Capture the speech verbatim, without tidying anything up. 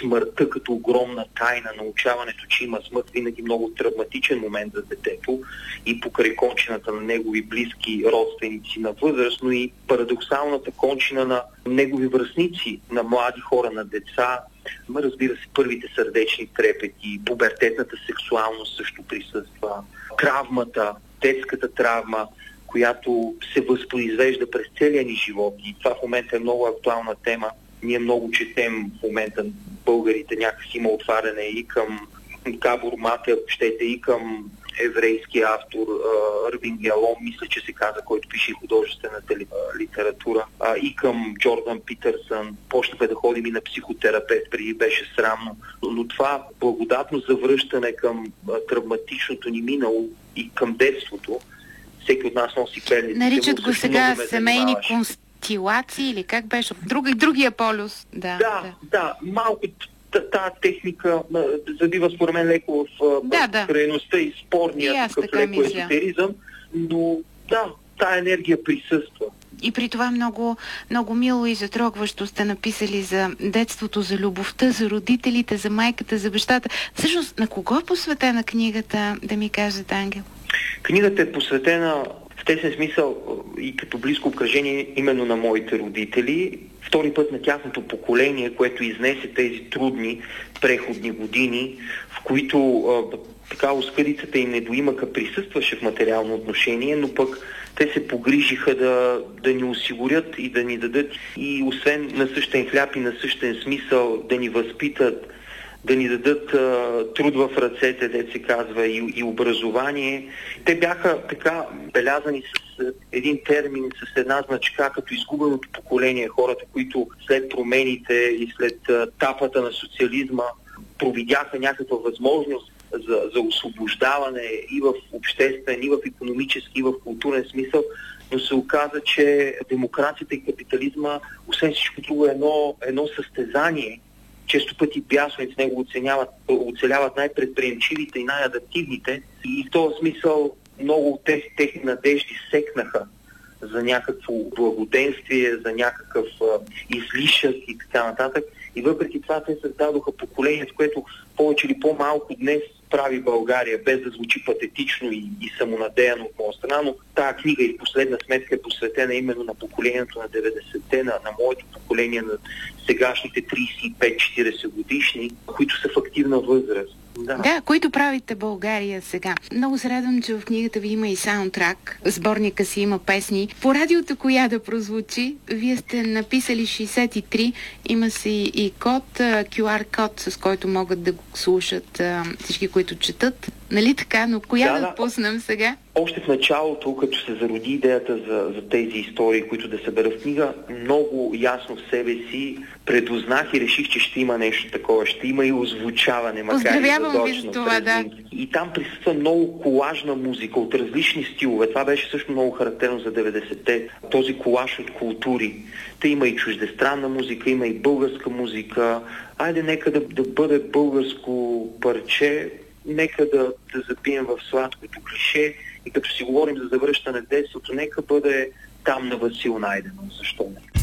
смъртта като огромна тайна, научаването, че има смърт, винаги много травматичен момент за детето и покрай кончината на негови близки родственици на възраст, но и парадоксалната кончина на негови връстници, на млади хора, на деца. Ма, разбира се, първите сърдечни трепети, пубертетната сексуалност също присъства, травмата, детската травма, която се възпроизвежда през целия ни живот. И това в момента е много актуална тема. Ние много четем в момента, българите, някакси има отваряне и към Габор Мате, ако щете, и към еврейския автор Ирвинг Ялом, мисля, че се каза, който пише художествената литература, а, и към Джордан Питърсън. Почнахме да ходим и на психотерапевт, преди беше срамно. Но това благодатно завръщане към а, травматичното ни минало и към детството, всеки от нас носи пелниците. Наричат го сега семейни констелации или как беше? Друг, другия полюс. Да, да, да, да, малко тази техника забива според мен леко в да, да. крайността и спорния такъв леко езотеризъм, но да, тая енергия присъства. И при това много, много мило и затрогващо сте написали за детството, за любовта, за родителите, за майката, за бащата. Всъщност, на кого е посветена книгата, да ми кажете, Ангел? Книгата е посветена в тесен смисъл и като близко обкръжение именно на моите родители. Втори път на тяхното поколение, което изнесе тези трудни преходни години, в които а, така оскъдицата и недоимъка присъстваше в материално отношение, но пък те се погрижиха да, да ни осигурят и да ни дадат и освен насъщен хляб и насъщен смисъл да ни възпитат, да ни дадат а, труд в ръцете, дето се казва, и, и образование. Те бяха така белязани с а, един термин, с една значка, като изгубеното поколение, хората, които след промените и след а, тапата на социализма провидяха някаква възможност за, за освобождаване и в обществен, и в икономически, и в културен смисъл, но се оказа, че демокрацията и капитализма, освен всичко друго, е едно, едно състезание. Често пъти бясно в него оценяват, оцеляват най-предприемчивите и най-адаптивните. И в този смисъл много от тези техни надежди секнаха за някакво благоденствие, за някакъв а, излишък и така нататък. И въпреки това те създадоха поколение, с което повече или по-малко днес прави България, без да звучи патетично и, и самонадеяно от моя страна, но тази книга и в последна сметка е посветена именно на поколението на деветдесетте, на, на моето поколение, на сегашните трийсет и пет четирийсет годишни, които са в активна възраст. Да. да, които правите България сега. Много се радвам, че в книгата ви има и саундтрак. Сборника си има песни. По радиото коя да прозвучи? Вие сте написали шейсет и три. Има си и код, кю ар код, с който могат да го слушат всички, които четат. Нали така? Но коя да, да, да пуснем сега? Още в началото, като се зароди идеята за, за тези истории, които да събера в книга, много ясно в себе си предознах и реших, че ще има нещо такова. Ще има и озвучаване, макар Поздравявам и ви за това, да. И там присъства много колажна музика от различни стилове. Това беше също много характерно за деветдесетте. Този колаж от култури. Те има и чуждестранна музика, има и българска музика. Айде, нека да, да бъде българско парче, нека да, да запием в сладкото клише и като си говорим за завръщане в детството, нека бъде Там на Васил Найденов. Защо не?